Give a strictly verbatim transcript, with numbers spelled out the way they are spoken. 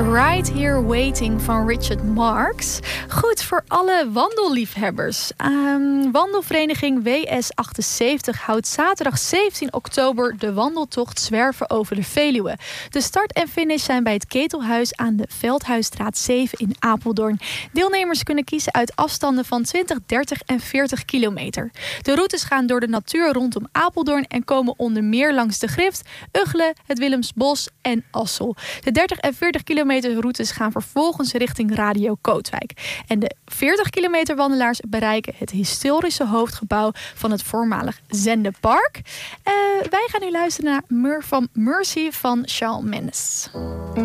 Right Here Waiting van Richard Marx. Goed voor alle wandelliefhebbers. Um, wandelvereniging W S achtenzeventig houdt zaterdag zeventien oktober de wandeltocht Zwerven over de Veluwe. De start en finish zijn bij het Ketelhuis aan de Veldhuisstraat zeven in Apeldoorn. Deelnemers kunnen kiezen uit afstanden van twintig, dertig en veertig kilometer. De routes gaan door de natuur rondom Apeldoorn en komen onder meer langs de Grift, Ugchelen, het Willemsbos en Assel. De dertig en veertig kilometer routes gaan vervolgens richting Radio Kootwijk. En de veertig kilometer wandelaars bereiken het historische hoofdgebouw van het voormalig Zendepark. Uh, wij gaan nu luisteren naar Mur van Mercy van Shawn Mendes.